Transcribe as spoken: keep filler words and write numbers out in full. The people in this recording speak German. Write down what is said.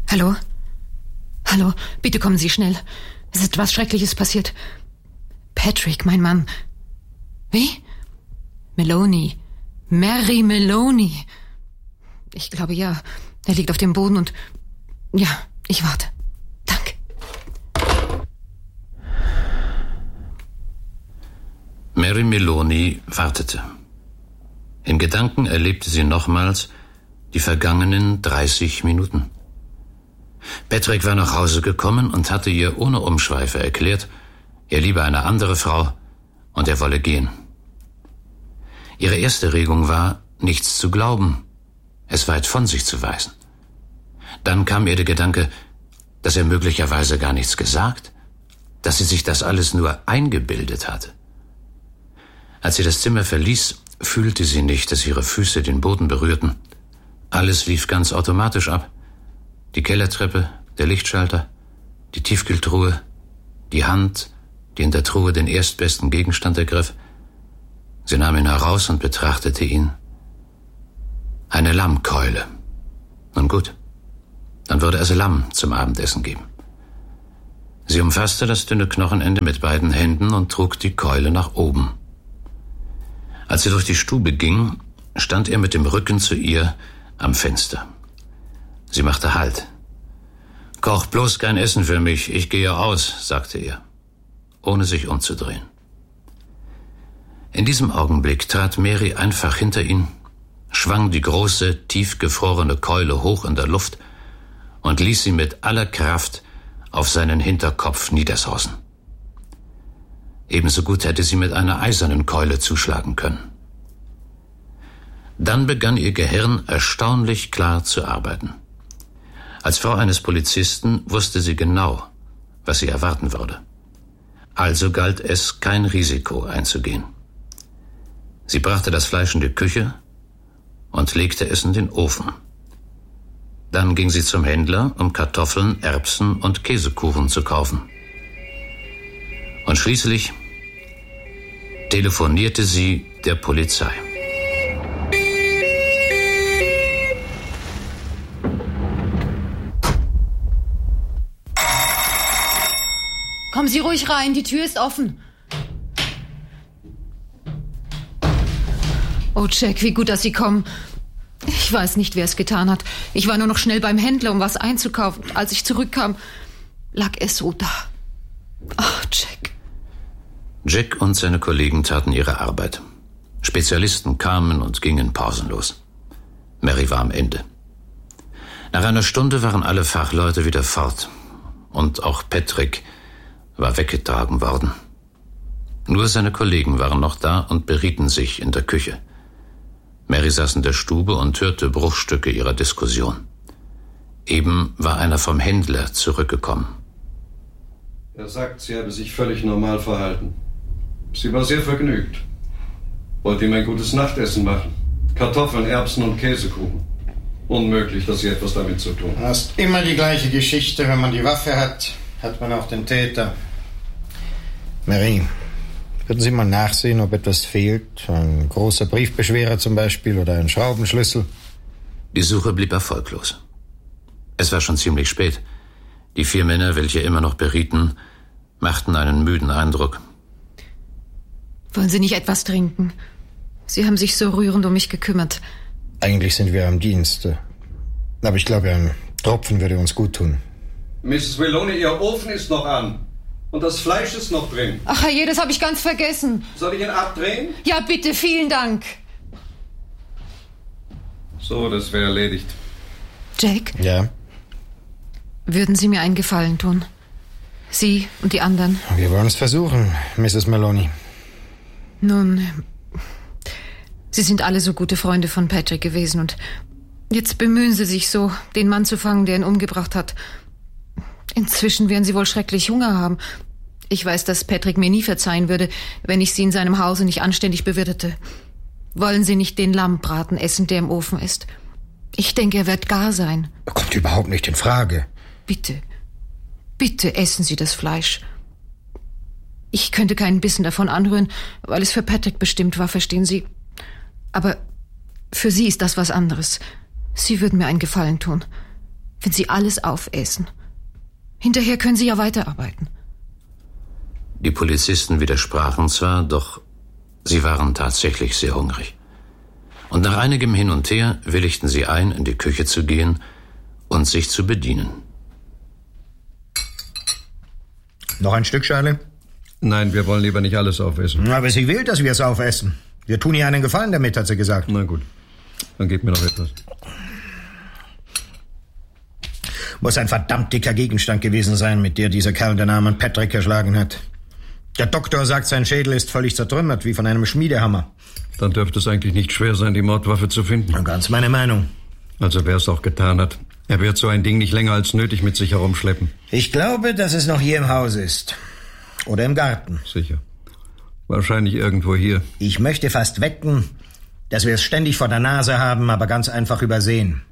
Hallo? Hallo, bitte kommen Sie schnell. Es ist etwas Schreckliches passiert. Patrick, mein Mann. Wie? Meloni. Mary Meloni. Ich glaube, ja. Er liegt auf dem Boden und... Ja, ich warte. Danke. Mary Meloni wartete. In Gedanken erlebte sie nochmals die vergangenen dreißig Minuten. Patrick war nach Hause gekommen und hatte ihr ohne Umschweife erklärt, er liebe eine andere Frau und er wolle gehen. Ihre erste Regung war, nichts zu glauben, es weit von sich zu weisen. Dann kam ihr der Gedanke, dass er möglicherweise gar nichts gesagt, dass sie sich das alles nur eingebildet hatte. Als sie das Zimmer verließ, fühlte sie nicht, dass ihre Füße den Boden berührten. Alles lief ganz automatisch ab. Die Kellertreppe, der Lichtschalter, die Tiefkühltruhe, die Hand, die in der Truhe den erstbesten Gegenstand ergriff. Sie nahm ihn heraus und betrachtete ihn. Eine Lammkeule. Nun gut, dann würde es Lamm zum Abendessen geben. Sie umfasste das dünne Knochenende mit beiden Händen und trug die Keule nach oben. Als sie durch die Stube ging, stand er mit dem Rücken zu ihr am Fenster. Sie machte Halt. »Koch bloß kein Essen für mich, ich gehe aus«, sagte er, ohne sich umzudrehen. In diesem Augenblick trat Mary einfach hinter ihn, schwang die große, tiefgefrorene Keule hoch in der Luft und ließ sie mit aller Kraft auf seinen Hinterkopf niedersausen. Ebenso gut hätte sie mit einer eisernen Keule zuschlagen können. Dann begann ihr Gehirn erstaunlich klar zu arbeiten. Als Frau eines Polizisten wusste sie genau, was sie erwarten würde. Also galt es, kein Risiko einzugehen. Sie brachte das Fleisch in die Küche und legte es in den Ofen. Dann ging sie zum Händler, um Kartoffeln, Erbsen und Käsekuchen zu kaufen. Und schließlich telefonierte sie der Polizei. Kommen Sie ruhig rein, die Tür ist offen. Oh, Jack, wie gut, dass Sie kommen. Ich weiß nicht, wer es getan hat. Ich war nur noch schnell beim Händler, um was einzukaufen. Als ich zurückkam, lag es so da. Ach, Jack. Jack und seine Kollegen taten ihre Arbeit. Spezialisten kamen und gingen pausenlos. Mary war am Ende. Nach einer Stunde waren alle Fachleute wieder fort. Und auch Patrick war weggetragen worden. Nur seine Kollegen waren noch da und berieten sich in der Küche. Mary saß in der Stube und hörte Bruchstücke ihrer Diskussion. Eben war einer vom Händler zurückgekommen. Er sagt, sie habe sich völlig normal verhalten. Sie war sehr vergnügt. Wollte ihm ein gutes Nachtessen machen. Kartoffeln, Erbsen und Käsekuchen. Unmöglich, dass sie etwas damit zu tun hat. Das ist immer die gleiche Geschichte. Wenn man die Waffe hat, hat man auch den Täter. Mary, würden Sie mal nachsehen, ob etwas fehlt? Ein großer Briefbeschwerer zum Beispiel oder ein Schraubenschlüssel? Die Suche blieb erfolglos. Es war schon ziemlich spät. Die vier Männer, welche immer noch berieten, machten einen müden Eindruck. Wollen Sie nicht etwas trinken? Sie haben sich so rührend um mich gekümmert. Eigentlich sind wir am Dienste. Aber ich glaube, ein Tropfen würde uns gut tun. Misses Meloni, Ihr Ofen ist noch an. Und das Fleisch ist noch drin. Ach je, das habe ich ganz vergessen. Soll ich ihn abdrehen? Ja, bitte, vielen Dank. So, das wäre erledigt. Jack? Ja? Würden Sie mir einen Gefallen tun? Sie und die anderen? Wir wollen es versuchen, Misses Meloni. Nun, Sie sind alle so gute Freunde von Patrick gewesen und jetzt bemühen Sie sich so, den Mann zu fangen, der ihn umgebracht hat. Inzwischen werden Sie wohl schrecklich Hunger haben. Ich weiß, dass Patrick mir nie verzeihen würde, wenn ich Sie in seinem Hause nicht anständig bewirtete. Wollen Sie nicht den Lammbraten essen, der im Ofen ist? Ich denke, er wird gar sein. Kommt überhaupt nicht in Frage. Bitte, bitte essen Sie das Fleisch. Ich könnte keinen Bissen davon anrühren, weil es für Patrick bestimmt war, verstehen Sie. Aber für Sie ist das was anderes. Sie würden mir einen Gefallen tun. wenn Sie alles aufessen. Hinterher können Sie ja weiterarbeiten. Die Polizisten widersprachen zwar, doch sie waren tatsächlich sehr hungrig. Und nach einigem Hin und Her willigten sie ein, in die Küche zu gehen und sich zu bedienen. Noch ein Stück, Charlie? Nein, wir wollen lieber nicht alles aufessen. Aber sie will, dass wir es aufessen. Wir tun ihr einen Gefallen damit, hat sie gesagt. Na gut, dann gib mir noch etwas. Muss ein verdammt dicker Gegenstand gewesen sein, mit der dieser Kerl den armen Patrick erschlagen hat. Der Doktor sagt, sein Schädel ist völlig zertrümmert, wie von einem Schmiedehammer. Dann dürfte es eigentlich nicht schwer sein, die Mordwaffe zu finden. Ganz meine Meinung. Also wer es auch getan hat. Er wird so ein Ding nicht länger als nötig mit sich herumschleppen. Ich glaube, dass es noch hier im Haus ist. Oder im Garten. Sicher. Wahrscheinlich irgendwo hier. Ich möchte fast wetten, dass wir es ständig vor der Nase haben, aber ganz einfach übersehen.